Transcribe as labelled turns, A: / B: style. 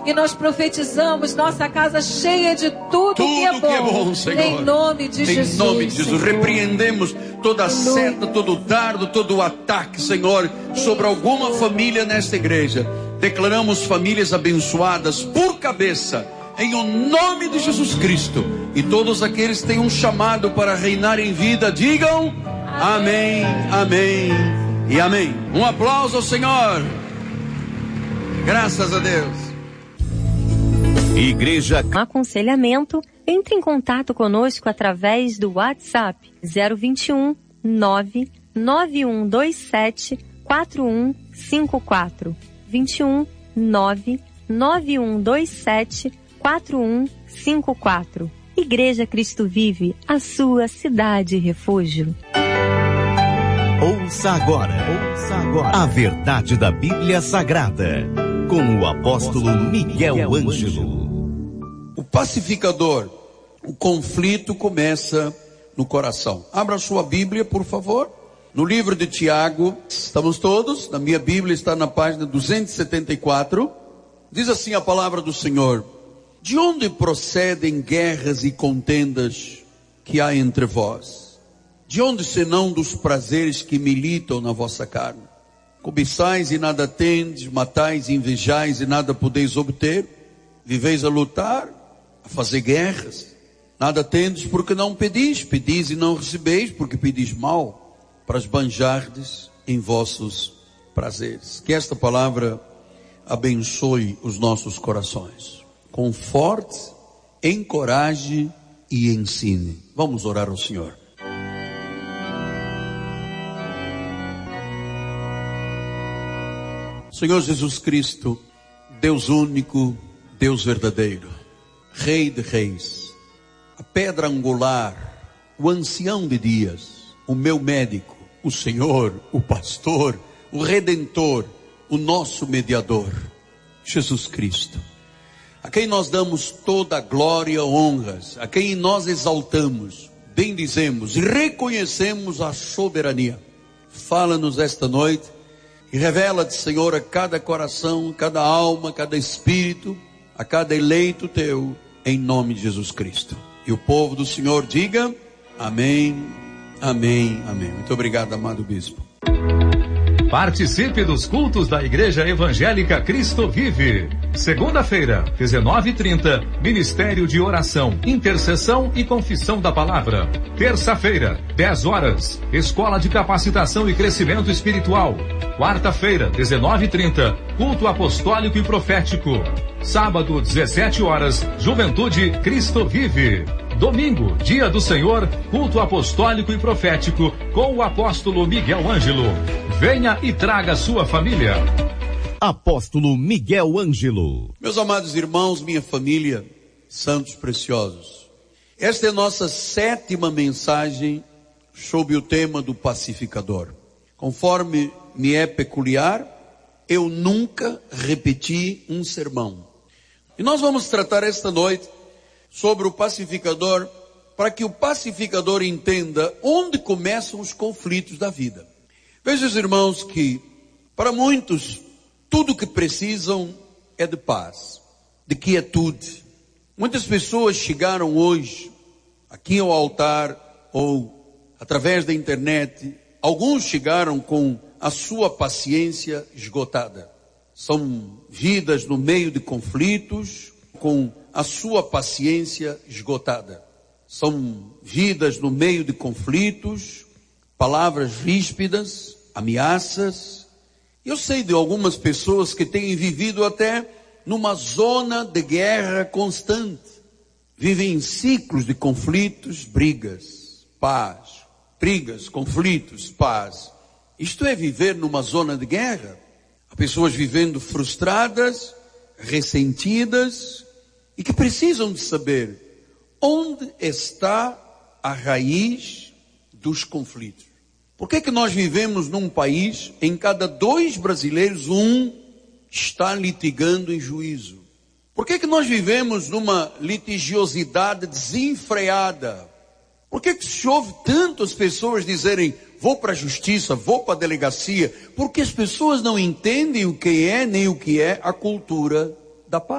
A: E nós profetizamos nossa casa cheia de tudo que é bom,
B: Senhor.
A: em nome de Jesus.
B: Em nome de Jesus, repreendemos toda seta, todo dardo, todo ataque, Senhor, sobre alguma família nesta igreja. Declaramos famílias abençoadas por cabeça, em o nome de Jesus Cristo. E todos aqueles que têm um chamado para reinar em vida, digam amém, amém e amém. Um aplauso ao Senhor. Graças a Deus.
C: Igreja Aconselhamento. Entre em contato conosco através do WhatsApp 021 99127 4154. 21 99127 4154. Igreja Cristo Vive, a sua cidade refúgio.
D: Ouça agora a verdade da Bíblia Sagrada, com o apóstolo Miguel Ângelo.
B: O pacificador, o conflito começa no coração. Abra sua Bíblia, por favor. No livro de Tiago, estamos todos? Na minha Bíblia está na página 274. Diz assim a palavra do Senhor: de onde procedem guerras e contendas que há entre vós? De onde senão dos prazeres que militam na vossa carne? Cobiçais e nada tendes, matais e invejais e nada podeis obter? Viveis a lutar, a fazer guerras. Nada tendes porque não pedis, pedis e não recebeis porque pedis mal, para esbanjardes em vossos prazeres. Que esta palavra abençoe os nossos corações, conforte, encoraje e ensine. Vamos orar ao Senhor. Senhor Jesus Cristo, Deus único, Deus verdadeiro, Rei de reis, a pedra angular, o ancião de dias, o meu médico, o Senhor, o pastor, o Redentor, o nosso mediador, Jesus Cristo, a quem nós damos toda a glória, honras, a quem nós exaltamos, bendizemos e reconhecemos a soberania. Fala-nos esta noite e revela-te, Senhor, a cada coração, cada alma, cada espírito, a cada eleito teu, em nome de Jesus Cristo. E o povo do Senhor diga amém, amém, amém. Muito obrigado, amado bispo.
E: Participe dos cultos da Igreja Evangélica Cristo Vive. Segunda-feira, 19h30, Ministério de Oração, Intercessão e Confissão da Palavra. Terça-feira, 10 horas, Escola de Capacitação e Crescimento Espiritual. Quarta-feira, 19h30, Culto Apostólico e Profético. Sábado, 17 horas, Juventude Cristo Vive. Domingo, Dia do Senhor, Culto Apostólico e Profético, com o apóstolo Miguel Ângelo. Venha e traga sua família.
D: Apóstolo Miguel Ângelo.
B: Meus amados irmãos, minha família, santos preciosos, esta é a nossa 7ª mensagem sob o tema do pacificador. Conforme me é peculiar, eu nunca repeti um sermão. E nós vamos tratar esta noite sobre o pacificador, para que o pacificador entenda onde começam os conflitos da vida. Vejam, irmãos, que para muitos tudo o que precisam é de paz, de quietude. Muitas pessoas chegaram hoje aqui ao altar ou através da internet. Alguns chegaram com a sua paciência esgotada. São vidas no meio de conflitos, com a sua paciência esgotada. São vidas no meio de conflitos, palavras ríspidas, ameaças. Eu sei de algumas pessoas que têm vivido até numa zona de guerra constante. Vivem em ciclos de conflitos, brigas, paz. Brigas, conflitos, paz. Isto é viver numa zona de guerra. Há pessoas vivendo frustradas, ressentidas, e que precisam de saber onde está a raiz dos conflitos. Por que é que nós vivemos num país em cada 2 brasileiros, um está litigando em juízo? Por que é que nós vivemos numa litigiosidade desenfreada? Por que é que se ouve tanto as pessoas dizerem, vou para a justiça, vou para a delegacia? Porque as pessoas não entendem o que é, nem o que é a cultura da paz.